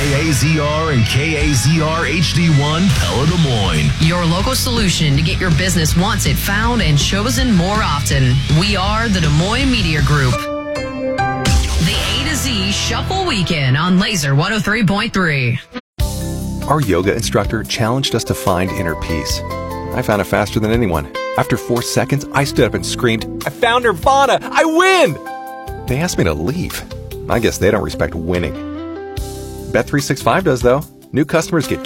KAZR and KAZR HD1 Pella Des Moines. Your local solution to get your business wanted, found, and chosen more often. We are the Des Moines Media Group. The A to Z Shuffle Weekend on Laser 103.3. Our yoga instructor challenged us to find inner peace. I found it faster than anyone. After 4 seconds, I stood up and screamed, "I found Nirvana! I win!" They asked me to leave. I guess they don't respect winning. Bet365 does, though. New customers get